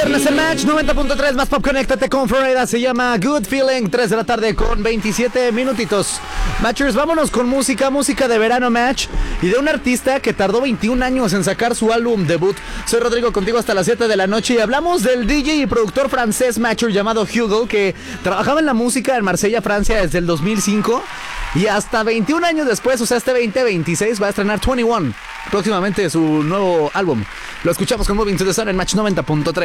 viernes en Match 90.3 más Pop, conéctate con Florida. Se llama Good Feeling, 3 de la tarde con 27 minutitos. Matchers, vámonos con música de verano, Match, y de un artista que tardó 21 años en sacar su álbum debut. Soy Rodrigo, contigo hasta las 7 de la noche y hablamos del DJ y productor francés Matcher llamado Hugo, que trabajaba en la música en Marsella, Francia desde el 2005 y hasta 21 años después, o sea, este 2026 va a estrenar 21, próximamente su nuevo álbum. Lo escuchamos con Moving to the Sun en Match 90.3.